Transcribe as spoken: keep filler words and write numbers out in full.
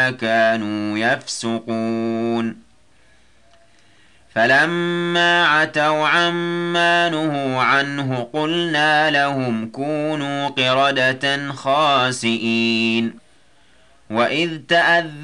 بما كانوا يفسقون فلما عتوا عما نهوا عنه قلنا لهم كونوا قردة خاسئين وإذ تأذن